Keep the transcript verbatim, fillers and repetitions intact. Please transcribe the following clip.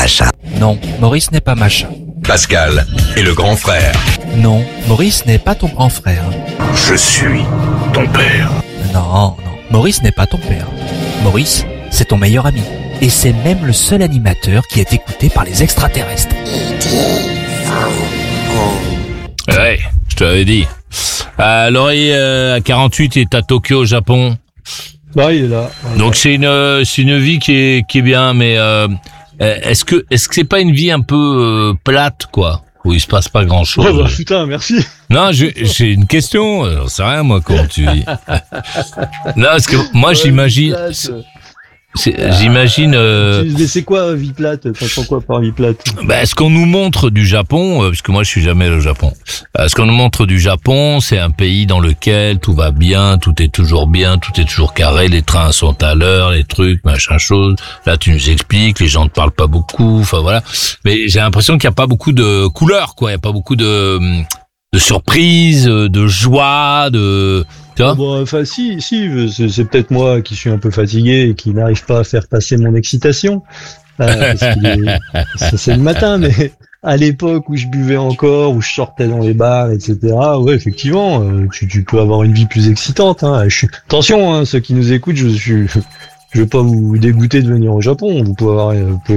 machin. Non, Maurice n'est pas machin. Pascal et le grand frère. Non, Maurice n'est pas ton grand frère. Je suis ton père. Non, non, Maurice n'est pas ton père. Maurice, c'est ton meilleur ami. Et c'est même le seul animateur qui est écouté par les extraterrestres. Ouais, je te l'avais dit. Euh, Laurie, euh, à quarante-huit, est à Tokyo, au Japon. Bah, il est là. Donc c'est une, euh, c'est une vie qui est, qui est bien, mais euh, est-ce que, est-ce que c'est pas une vie un peu euh, plate, quoi, où il se passe pas grand-chose? Ouais, bah, putain, merci. Non, j'ai, j'ai une question. J'en sais rien, moi, comment tu dis. Non, parce que moi, Ouais, j'imagine. vie plate. c'est- c'est- j'imagine. Euh, Tu- Mais c'est quoi, vie plate? T'entends quoi par vie plate? Bah, ce qu'on nous montre du Japon, euh, parce que moi je suis jamais allé au Japon, euh, ce qu'on nous montre du Japon, c'est un pays dans lequel tout va bien, tout est toujours bien, tout est toujours carré, les trains sont à l'heure, les trucs, machin chose. Là, tu nous expliques, les gens ne parlent pas beaucoup, enfin voilà. Mais j'ai l'impression qu'il n'y a pas beaucoup de couleurs, quoi. Il n'y a pas beaucoup de, de surprises, de joie, de... Tu vois? Bon, enfin, si, si, c'est, c'est peut-être moi qui suis un peu fatigué et qui n'arrive pas à faire passer mon excitation. Euh, parce qu'il est- c'est, c'est le matin, mais à l'époque où je buvais encore, où je sortais dans les bars, et cetera. Ouais, effectivement, euh, tu, tu peux avoir une vie plus excitante. Hein. Je suis... Attention, hein, ceux qui nous écoutent, je suis, je veux pas vous dégoûter de venir au Japon. Vous pouvez avoir, euh, vous pouvez